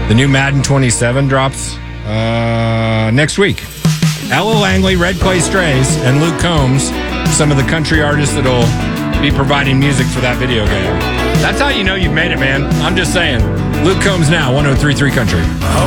The new Madden 27 drops next week. Ella Langley, Red Clay Strays, and Luke Combs, some of the country artists that'll be providing music for that video game. That's how you know you've made it, man. I'm just saying. Luke Combs now, 103.3 Country.